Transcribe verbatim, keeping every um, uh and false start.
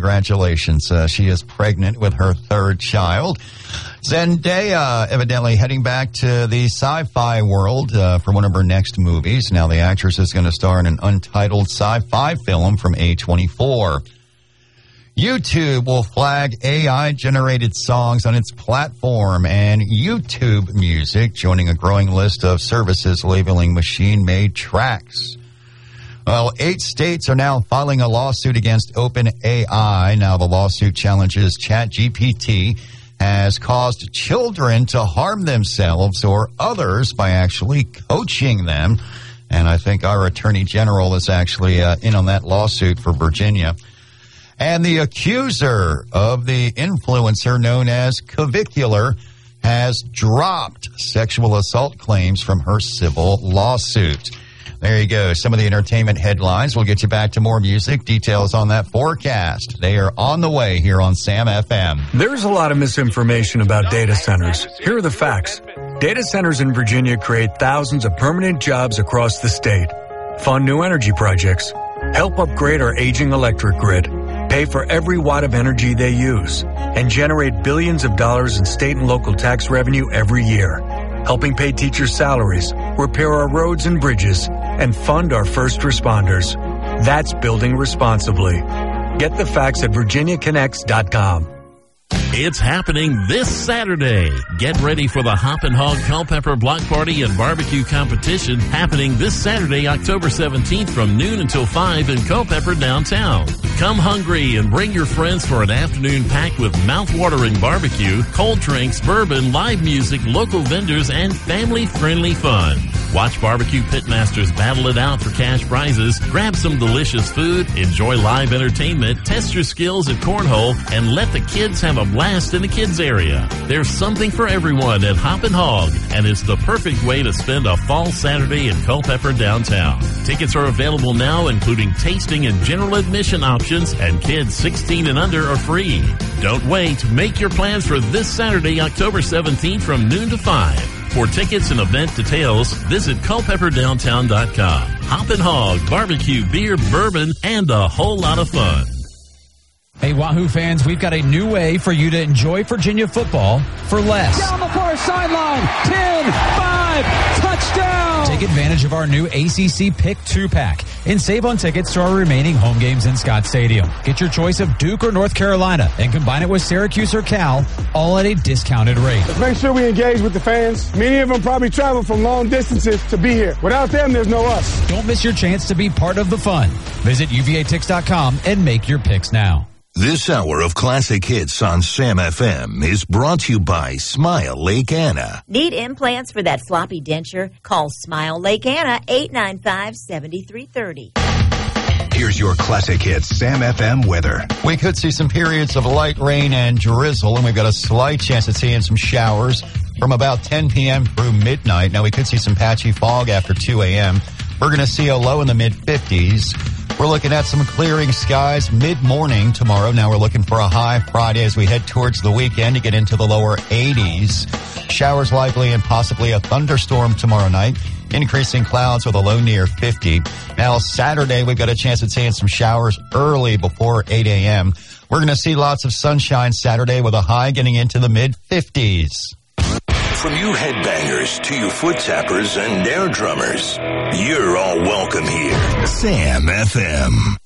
congratulations. Uh, she is pregnant with her third child. Zendaya evidently heading back to the sci-fi world uh, for one of her next movies. Now the actress is going to star in an untitled sci-fi film from A twenty-four. YouTube will flag A I-generated songs on its platform, and YouTube Music joining a growing list of services labeling machine-made tracks. Well, eight states are now filing a lawsuit against OpenAI. Now the lawsuit challenges ChatGPT has caused children to harm themselves or others by actually coaching them. And I think our Attorney General is actually uh, in on that lawsuit for Virginia. And the accuser of the influencer known as Cavicular has dropped sexual assault claims from her civil lawsuit. There you go. Some of the entertainment headlines. We'll get you back to more music. Details on that forecast. They are on the way here on Sam F M. There's a lot of misinformation about data centers. Here are the facts. Data centers in Virginia create thousands of permanent jobs across the state, fund new energy projects, help upgrade our aging electric grid, pay for every watt of energy they use, and generate billions of dollars in state and local tax revenue every year, helping pay teachers' salaries, repair our roads and bridges, and fund our first responders. That's building responsibly. Get the facts at virginia connects dot com. It's happening this Saturday. Get ready for the Hop and Hog Culpeper Block Party and Barbecue Competition happening this Saturday, October seventeenth from noon until five in Culpeper downtown. Come hungry and bring your friends for an afternoon packed with mouth-watering barbecue, cold drinks, bourbon, live music, local vendors, and family-friendly fun. Watch barbecue pitmasters battle it out for cash prizes, grab some delicious food, enjoy live entertainment, test your skills at cornhole, and let the kids have a blast in the kids area. There's something for everyone at Hop and Hog, and it's the perfect way to spend a fall Saturday in Culpeper downtown. Tickets are available now, including tasting and general admission options, and kids sixteen and under are free. Don't wait. Make your plans for this Saturday, October seventeenth from noon to five. For tickets and event details, visit culpeper downtown dot com. Hop and Hog, barbecue, beer, bourbon, and a whole lot of fun. Hey, Wahoo fans, we've got a new way for you to enjoy Virginia football for less. Down the far sideline, ten, five, touchdown! Take advantage of our new A C C Pick two pack and save on tickets to our remaining home games in Scott Stadium. Get your choice of Duke or North Carolina and combine it with Syracuse or Cal, all at a discounted rate. Let's make sure we engage with the fans. Many of them probably travel from long distances to be here. Without them, there's no us. Don't miss your chance to be part of the fun. Visit U V A Tix dot com and make your picks now. This hour of classic hits on Sam F M is brought to you by Smile Lake Anna. Need implants for that floppy denture? Call Smile Lake Anna, eight nine five, seven three three zero. Here's your classic hits Sam F M weather. We could see some periods of light rain and drizzle, and we've got a slight chance of seeing some showers from about ten p.m. through midnight. Now, we could see some patchy fog after two a.m. We're going to see a low in the mid-fifties. We're looking at some clearing skies mid-morning tomorrow. Now we're looking for a high Friday as we head towards the weekend to get into the lower eighties. Showers likely and possibly a thunderstorm tomorrow night. Increasing clouds with a low near fifty. Now Saturday, we've got a chance of seeing some showers early before eight a.m. We're going to see lots of sunshine Saturday with a high getting into the mid-fifties. From you headbangers to you foot tappers and air drummers, you're all welcome here. Sam F M.